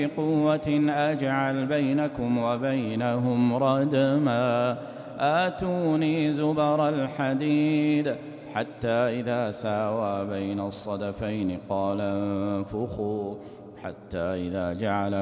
قوة أجعل بينكم وبينهم ردما آتوني زبر الحديد حتى إذا ساوى بين الصدفين قال انفخوا حتى إذا جعله